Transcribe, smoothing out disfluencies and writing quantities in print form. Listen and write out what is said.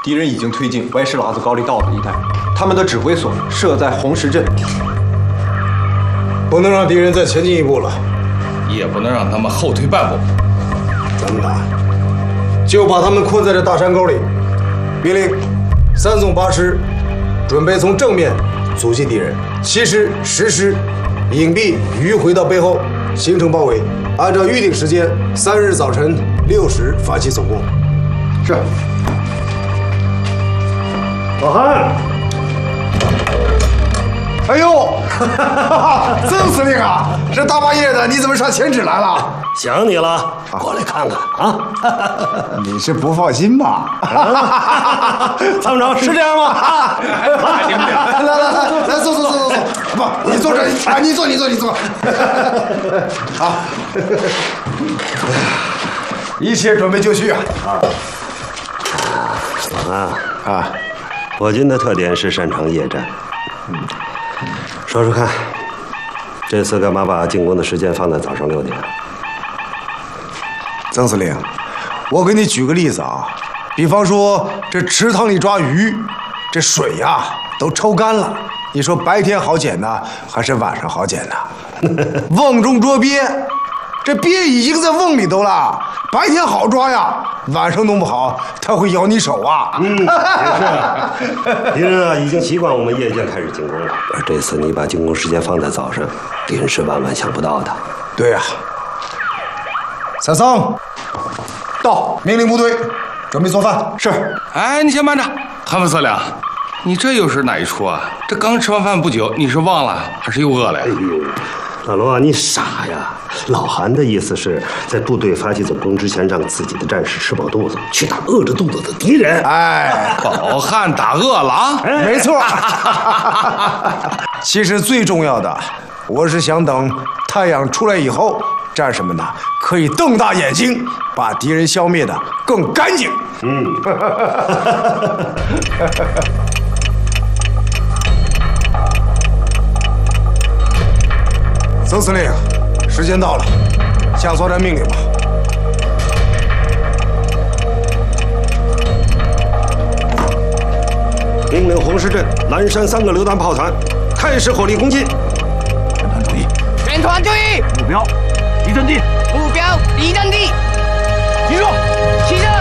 敌人已经推进歪石喇子高丽道的一带，他们的指挥所设在红石镇， 不能让敌人再前进一步了， 也不能让他们后退半步。 怎么打？就把他们困在这大山沟里。命令3纵8师准备从正面阻击敌人，7师、10师隐蔽迂回到背后，形成包围。按照预定时间，3日早晨6时发起总攻。是。老韩，哎呦，曾司令啊，这大半夜的你怎么上前指来了？ 想你了，过来看看啊！ 你是不放心吧？ 参谋长是这样吗？ 来，坐，不，你坐这啊，你坐。好，一切准备就绪啊！ 老韩啊，我军的特点是擅长夜战。说说看，这次干嘛把进攻的时间放在早上6点？ 曾司令，我给你举个例子啊，比方说这池塘里抓鱼，这水呀都抽干了，你说白天好捡呢，还是晚上好捡呢？瓮中捉鳖，这鳖已经在瓮里头了，白天好抓呀，晚上弄不好它会咬你手啊。 也是，敌人啊已经习惯我们夜间开始进攻了，而这次你把进攻时间放在早上，敌人是万万想不到的。 对呀。三桑，到，命令部队准备做饭。是。 哎，你先慢着，韩副司令，你这又是哪一出啊？这刚吃完饭不久，你是忘了还是又饿了呀？ 哎呦，老罗啊，你傻呀！老韩的意思是在部队发起总攻之前，让自己的战士吃饱肚子，去打饿着肚子的敌人。 哎， 饱汉打饿狼， 没错。其实最重要的，我是想等太阳出来以后，战士们呢可以瞪大眼睛，把敌人消灭的更干净。曾司令，时间到了，下作战命令吧。 命令红石镇蓝山3个榴弹炮团开始火力攻击。 全团注意！ 全团注意！ 目标，敌阵地。 目标，敌阵地。 集中！ 齐射！